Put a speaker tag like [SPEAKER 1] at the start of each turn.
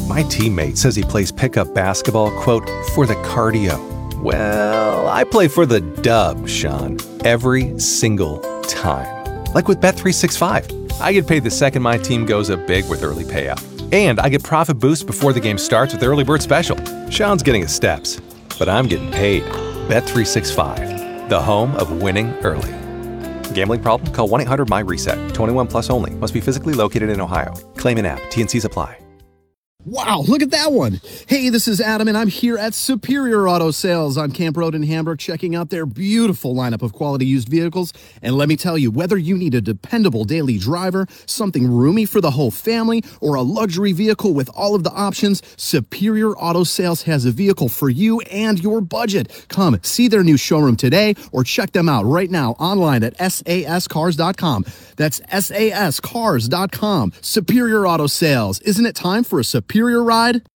[SPEAKER 1] My teammate says he plays pickup basketball, quote, for the cardio. Well, I play for the dub, Sean, every single time. Like with Bet365. I get paid the second my team goes up big with early payout. And I get profit boost before the game starts with the early bird special. Sean's getting his steps, but I'm getting paid. Bet365, the home of winning early. Gambling problem? Call 1-800-MY-RESET. 21 plus only. Must be physically located in Ohio. Claim in app. T&Cs apply.
[SPEAKER 2] Wow, look at that one. Hey, this is Adam, and I'm here at Superior Auto Sales on Camp Road in Hamburg, checking out their beautiful lineup of quality used vehicles. And let me tell you, whether you need a dependable daily driver, something roomy for the whole family, or a luxury vehicle with all of the options, Superior Auto Sales has a vehicle for you and your budget. Come see their new showroom today or check them out right now online at sascars.com. That's sascars.com. Superior Auto Sales. Isn't it time for a superior ride?